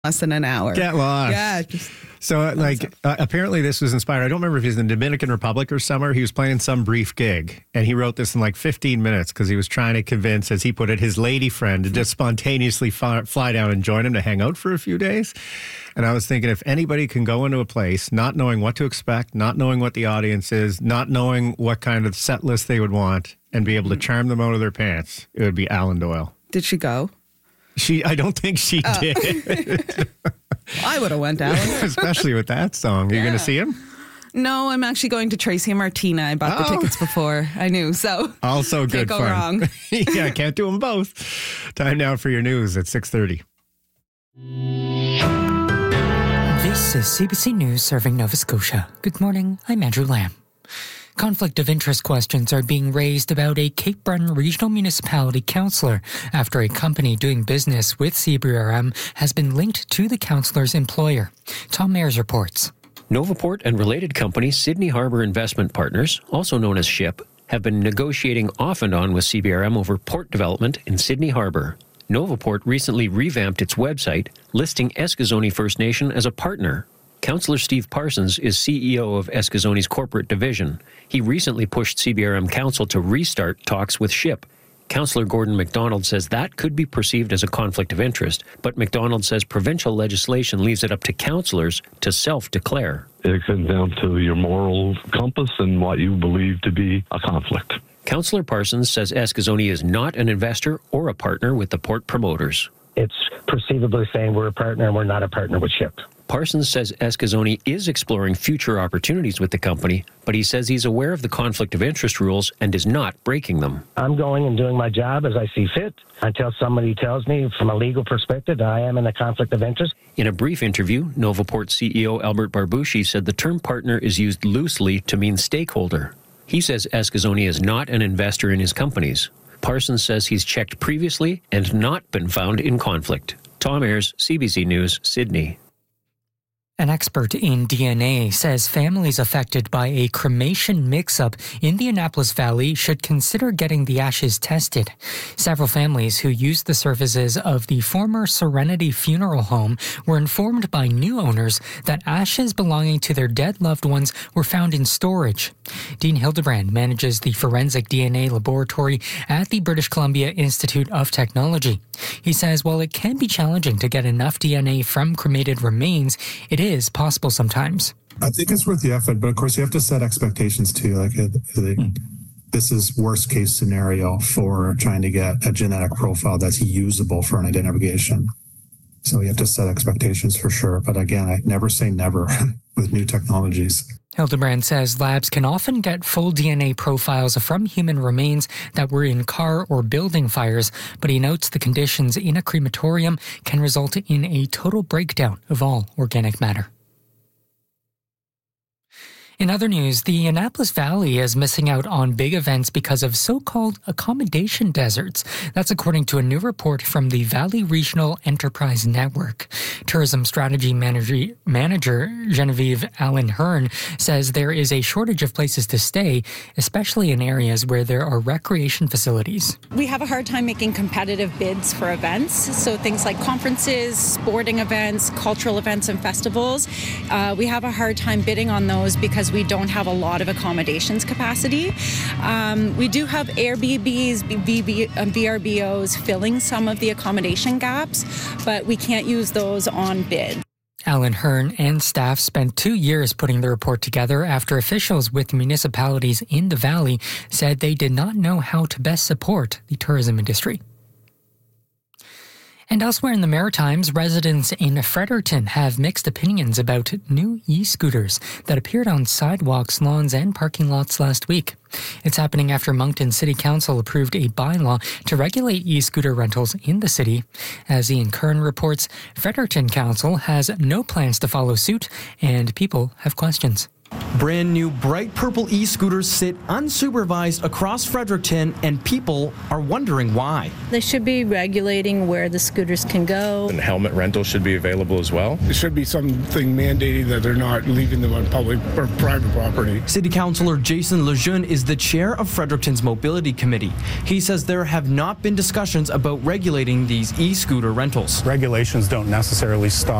less than an hour. Get lost. Yeah. So, apparently this was inspired. I don't remember if he's in the Dominican Republic or somewhere. He was playing some brief gig, and he wrote this in 15 minutes because he was trying to convince, as he put it, his lady friend to just spontaneously fly down and join him to hang out for a few days. And I was thinking, if anybody can go into a place not knowing what to expect, not knowing what the audience is, not knowing what kind of set list they would want, and be able to charm them out of their pants, it would be Alan Doyle. Did she go? I don't think she did. I would have went out. Especially with that song. Are you going to see him? No, I'm actually going to Tracy and Martina. I bought the tickets before I knew, so also good can't go fun. wrong. Yeah, can't do them both. Time now for your news at 6:30. This is CBC News serving Nova Scotia. Good morning, I'm Andrew Lamb. Conflict of interest questions are being raised about a Cape Breton Regional Municipality councillor after a company doing business with CBRM has been linked to the councillor's employer. Tom Mayers reports. Novaport and related company Sydney Harbour Investment Partners, also known as SHIP, have been negotiating off and on with CBRM over port development in Sydney Harbour. Novaport recently revamped its website, listing Eskazoni First Nation as a partner. Councillor Steve Parsons is CEO of Eskazoni's corporate division. He recently pushed CBRM Council to restart talks with SHIP. Councillor Gordon MacDonald says that could be perceived as a conflict of interest, but MacDonald says provincial legislation leaves it up to councillors to self-declare. It comes down to your moral compass and what you believe to be a conflict. Councillor Parsons says Eskazoni is not an investor or a partner with the port promoters. It's perceivably saying we're a partner and we're not a partner with SHIP. Parsons says Eskazoni is exploring future opportunities with the company, but he says he's aware of the conflict of interest rules and is not breaking them. I'm going and doing my job as I see fit until somebody tells me from a legal perspective that I am in a conflict of interest. In a brief interview, Novaport CEO Albert Barbucci said the term partner is used loosely to mean stakeholder. He says Eskazoni is not an investor in his companies. Parsons says he's checked previously and not been found in conflict. Tom Ayers, CBC News, Sydney. An expert in DNA says families affected by a cremation mix-up in the Annapolis Valley should consider getting the ashes tested. Several families who used the services of the former Serenity Funeral Home were informed by new owners that ashes belonging to their dead loved ones were found in storage. Dean Hildebrand manages the forensic DNA laboratory at the British Columbia Institute of Technology. He says while it can be challenging to get enough DNA from cremated remains, it is possible sometimes. I think it's worth the effort, but of course you have to set expectations too. This is worst case scenario for trying to get a genetic profile that's usable for an identification. So you have to set expectations for sure. But again, I never say never with new technologies. Hildebrand says labs can often get full DNA profiles from human remains that were in car or building fires, but he notes the conditions in a crematorium can result in a total breakdown of all organic matter. In other news, the Annapolis Valley is missing out on big events because of so-called accommodation deserts. That's according to a new report from the Valley Regional Enterprise Network. Tourism Strategy Manager Genevieve Allen Hearn says there is a shortage of places to stay, especially in areas where there are recreation facilities. We have a hard time making competitive bids for events, so things like conferences, sporting events, cultural events and festivals. We have a hard time bidding on those because we don't have a lot of accommodations capacity. We do have Airbnbs, VRBOs filling some of the accommodation gaps, but we can't use those on bid. Alan Hearn and staff spent 2 years putting the report together after officials with municipalities in the valley said they did not know how to best support the tourism industry. And elsewhere in the Maritimes, residents in Fredericton have mixed opinions about new e-scooters that appeared on sidewalks, lawns, and parking lots last week. It's happening after Moncton City Council approved a bylaw to regulate e-scooter rentals in the city. As Ian Kern reports, Fredericton Council has no plans to follow suit, and people have questions. Brand new bright purple e-scooters sit unsupervised across Fredericton, and people are wondering why. They should be regulating where the scooters can go. And helmet rental should be available as well. There should be something mandating that they're not leaving them on public or private property. City Councillor Jason Lejeune is the chair of Fredericton's Mobility Committee. He says there have not been discussions about regulating these e-scooter rentals. Regulations don't necessarily stop